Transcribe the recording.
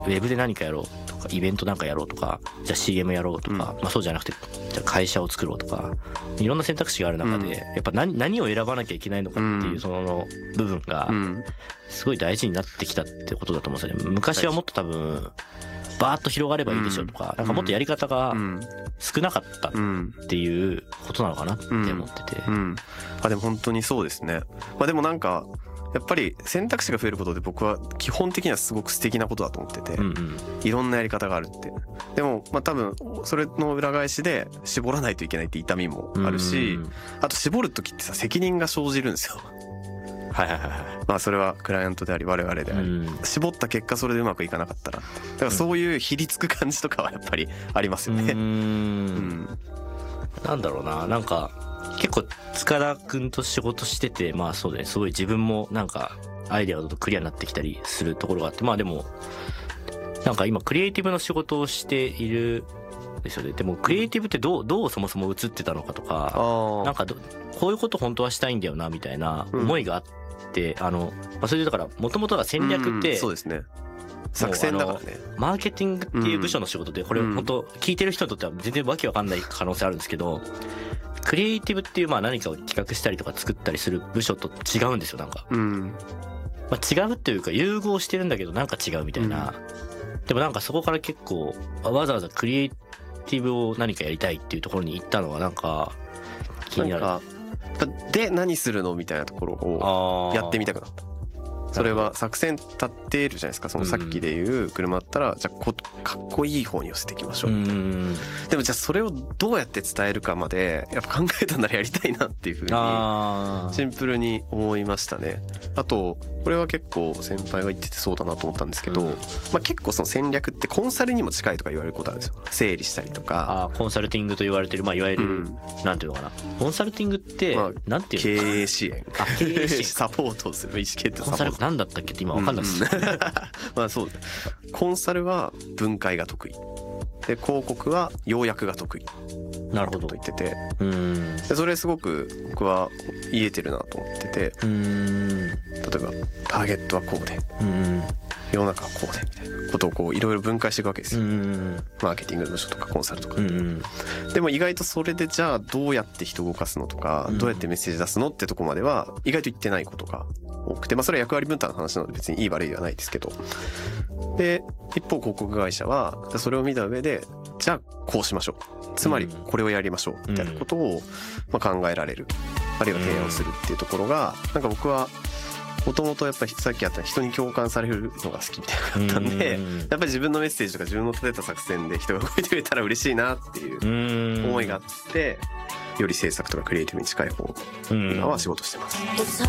ウェブで何かやろうとか、イベントなんかやろうとか、じゃあ CM やろうとか、まあそうじゃなくて、じゃあ会社を作ろうとか、いろんな選択肢がある中で、やっぱ何を選ばなきゃいけないのかっていうその部分が、すごい大事になってきたってことだと思うんですよね。昔はもっと多分、バーッと広がればいいでしょとか、なんかもっとやり方が少なかったっていうことなのかなって思ってて。 でも本当にそうですね。まあでもなんか、やっぱり選択肢が増えることで僕は基本的にはすごく素敵なことだと思ってて、いろんなやり方があるって。でもまあ多分それの裏返しで絞らないといけないって痛みもあるし、あと絞る時ってさ責任が生じるんですよ。まあそれはクライアントであり我々であり、絞った結果それでうまくいかなかったらって、だからそういうひりつく感じとかはやっぱりありますよね。 なんだろうな、なんか結構塚田くんと仕事してて、まあそうだね、すごい自分もなんかアイデアがどんどんクリアになってきたりするところがあって、まあでもなんか今クリエイティブの仕事をしているですよね。でもクリエイティブってどうそもそも映ってたのかとか、なんかこういうこと本当はしたいんだよなみたいな思いがあって、まあそれでだから元々が戦略って、 そうですね、作戦だからね。 マーケティングっていう部署の仕事で、これ本当聞いてる人にとっては全然わけわかんない可能性あるんですけど、クリエイティブっていうまあ何かを企画したりとか作ったりする部署と違うんですよ、なんか。まあ違うっていうか融合してるんだけどなんか違うみたいな。でもなんかそこから結構わざわざクリエイティブを何かやりたいっていうところに行ったのはなんか気になる。 で何するのみたいなところをやってみたくなった。それは作戦立ってるじゃないですか。そのさっきで言う車だったら、じゃあかっこいい方に寄せていきましょうみたいな。でもじゃあそれをどうやって伝えるかまでやっぱ考えたならやりたいなっていうふうにシンプルに思いましたね。あとこれは結構先輩が言っててそうだなと思ったんですけど、まあ結構その戦略ってコンサルにも近いとか言われることあるんですよ。整理したりとか。 コンサルティングと言われてる、まあいわゆる、なんていうのかな。コンサルティングって、なんていうのかな。 経営支援。経営支援。サポートをする。意思決定サポート。 なんだったっけって今わかんないです。 まあそう。コンサルは分解が得意。で広告は要約が得意。 なるほど。 と言ってて、でそれすごく僕は言えてるなと思ってて、例えばターゲットはこうで、世の中はこうでみたいなことをこういろいろ分解していくわけですよ。マーケティングの部署とかコンサルとか。でも意外とそれでじゃあどうやって人を動かすのとか、どうやってメッセージ出すのってとこまでは意外と言ってないことが多くて、まあそれは役割分担の話なので別にいい悪いではないですけど、で一方広告会社はそれを見た上でじゃあこうしましょう、つまりこれをやりましょうみたいなことをまあ考えられる、あるいは提案をするっていうところがなんか僕はもともとやっぱりさっきあった人に共感されるのが好きみたいなのがあったんで、やっぱり自分のメッセージとか自分の立てた作戦で人が動いてくれたら嬉しいなっていう思いがあって、より制作とかクリエイティブに近い方今は仕事してます。